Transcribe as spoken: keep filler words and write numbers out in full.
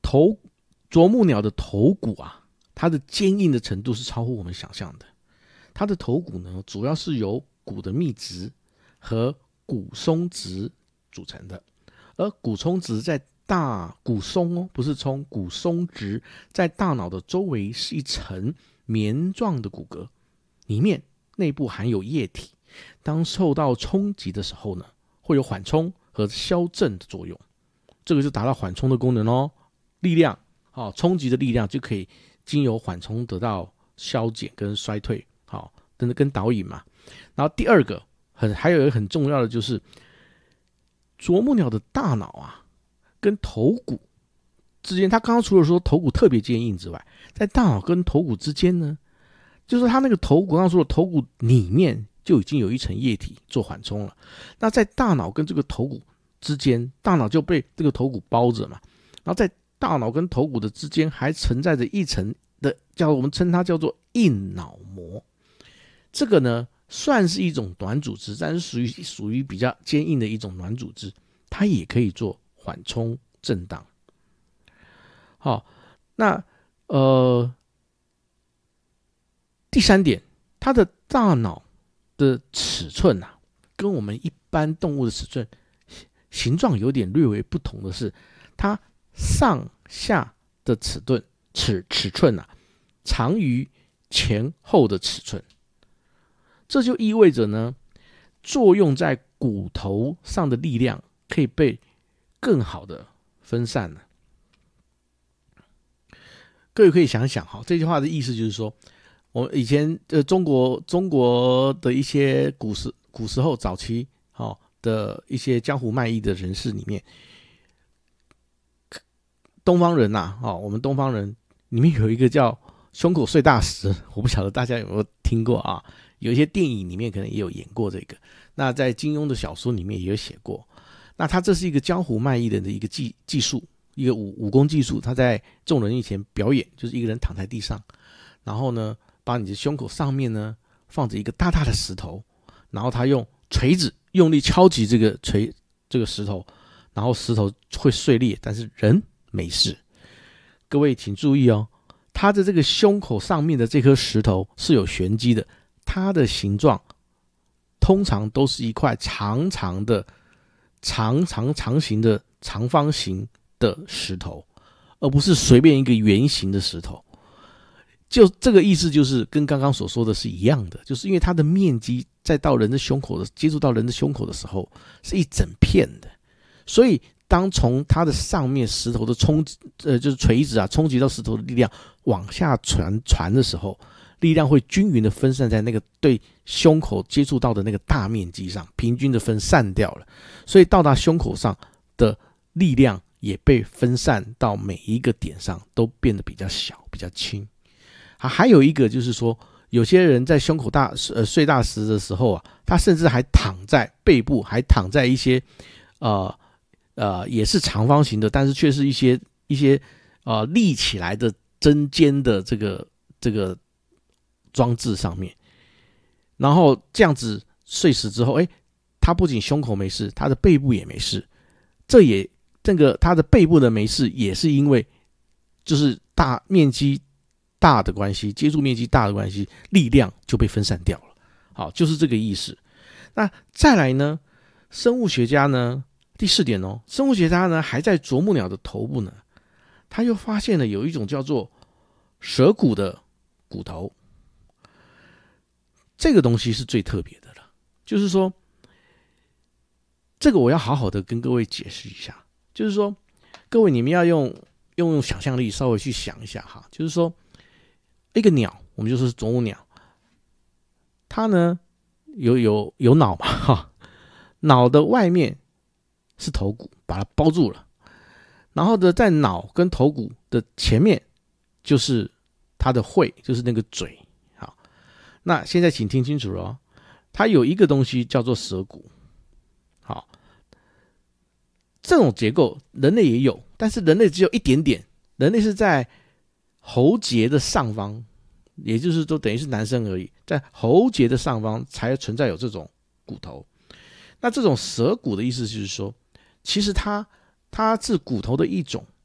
头啄木鸟的头骨啊，它的坚硬的程度是超乎我们想象的。它的头骨呢，主要是由骨的密质和骨松质组成的，而骨松质在大骨松哦，不是葱，骨松质在大脑的周围是一层棉状的骨骼，里面内部含有液体，当受到冲击的时候呢，会有缓冲和消震的作用，这个就达到缓冲的功能哦，力量好、哦，冲击的力量就可以经由缓冲得到消减跟衰退，好、哦，跟跟导引嘛。然后第二个很还有一个很重要的就是啄木鸟的大脑啊，跟头骨之间，它刚刚除了说头骨特别坚硬之外，在大脑跟头骨之间呢，就是它那个头骨，刚刚说的头骨里面就已经有一层液体做缓冲了。那在大脑跟这个头骨之间，大脑就被这个头骨包着嘛，然后在大脑跟头骨的之间还存在着一层的叫我们称它叫做硬脑膜。这个呢算是一种软组织，但是属于属于比较坚硬的一种软组织，它也可以做缓冲震荡。好，那呃第三点，它的大脑的尺寸啊，跟我们一般动物的尺寸形状有点略微不同的是，它上下的尺寸尺尺寸啊，长于前后的尺寸。这就意味着呢，作用在骨头上的力量可以被更好的分散了。各位可以想想哈，这句话的意思就是说，我以前呃中国中国的一些古时古时候早期哦的一些江湖卖艺的人士里面，东方人呐、啊，哦，我们东方人里面有一个叫胸口碎大石，我不晓得大家有没有听过啊？有一些电影里面可能也有演过这个，那在金庸的小说里面也有写过。那他这是一个江湖卖艺人的一个技技术，一个武武功技术。他在众人面前表演，就是一个人躺在地上，然后呢，把你的胸口上面呢放着一个大大的石头，然后他用锤子用力敲击这个锤这个石头，然后石头会碎裂，但是人没事。各位请注意哦，他的这个胸口上面的这颗石头是有玄机的。它的形状通常都是一块长长的、长长长形的长方形的石头，而不是随便一个圆形的石头。就这个意思，就是跟刚刚所说的是一样的，就是因为它的面积在到人的胸口的接触到人的胸口的时候是一整片的，所以当从它的上面石头的冲呃就是锤子啊冲击到石头的力量往下传传的时候，力量会均匀的分散在那个对胸口接触到的那个大面积上，平均的分散掉了，所以到达胸口上的力量也被分散到每一个点上，都变得比较小、比较轻。啊，还有一个就是说，有些人在胸口大呃碎大石的时候啊，他甚至还躺在背部，还躺在一些呃呃也是长方形的，但是却是一些一些呃立起来的针尖的这个这个装置上面，然后这样子碎石之后，哎，他不仅胸口没事，他的背部也没事。这也这个他的背部的没事，也是因为就是大面积大的关系，接触面积大的关系，力量就被分散掉了。好，就是这个意思。那再来呢，生物学家呢，第四点哦，生物学家呢还在啄木鸟的头部呢，他又发现了有一种叫做舌骨的骨头。这个东西是最特别的了，就是说，这个我要好好的跟各位解释一下，就是说，各位你们要用用用想象力稍微去想一下哈，就是说，一个鸟，我们就说是啄木鸟，它呢有有有脑嘛哈，脑的外面是头骨，把它包住了，然后呢，在脑跟头骨的前面就是它的喙，就是那个嘴。那现在请听清楚了哦，它有一个东西叫做舌骨。好，这种结构人类也有，但是人类只有一点点，人类是在喉结的上方，也就是说等于是男生而已，在喉结的上方才存在有这种骨头。那这种舌骨的意思就是说，其实它它是骨头的一种，